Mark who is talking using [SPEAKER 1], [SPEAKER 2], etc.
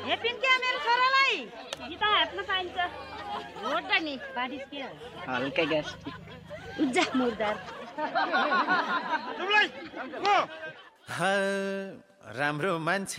[SPEAKER 1] हेपिन क्या मेरो छोरालाई
[SPEAKER 2] गीता हातमा पाइन्छ
[SPEAKER 1] हो त नि
[SPEAKER 2] बारिस के
[SPEAKER 3] हल्का ग्यास
[SPEAKER 1] उज्जा मुर्दार
[SPEAKER 4] राम्रो मान्छे